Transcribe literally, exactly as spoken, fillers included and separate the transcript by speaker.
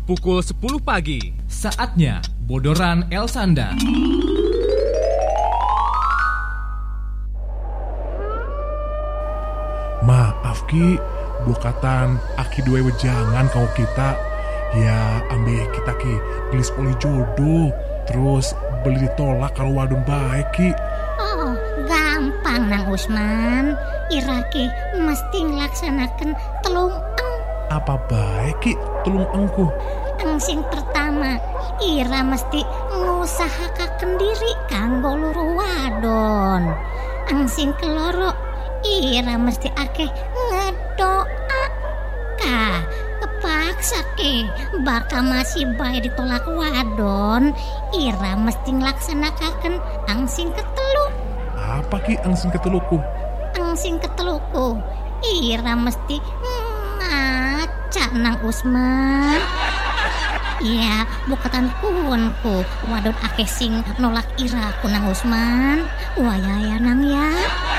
Speaker 1: pukul sepuluh pagi.
Speaker 2: Saatnya Bodoran Elsanda.
Speaker 3: Maaf Ki, bukatan aki dua wejangan kau kita. Ya ambil kita Ki, gelis oli jodoh. Terus beli ditolak kalau wadon baik Ki.
Speaker 4: Oh gampang Nang Usman. Ira Ki mesti ngelaksanakan telung eng.
Speaker 3: Apa baik Ki telung engku?
Speaker 4: Eng sing pertama, Ira mesti ngusahakaken diri kanggo luru wadon. Eng sing keloro, Ira mesti akeh ngedoa. Ka, kepaksa ke, baka masih bae ditolak wadon. Ira mesti ngelaksanakan angsing ketelu.
Speaker 3: Apa Ki angsing keteluku?
Speaker 4: Angsing keteluku, Ira mesti ngaca Nang Usman. Ya, bukatan kuonku wadon akeh sing nolak Ira ku Nang Usman. Waya ya Nang ya.